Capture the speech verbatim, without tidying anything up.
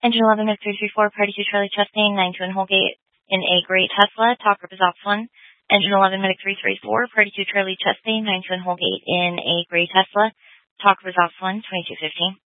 Engine eleven, Mach three three four, party two Charlie Chastain, nine two in Holgate in a gray Tesla, talk group is ops one. Engine eleven, Mach three three four, party two Charlie Chastain, nine two in Holgate in a gray Tesla, talk group is ops one, twenty-two fifteen.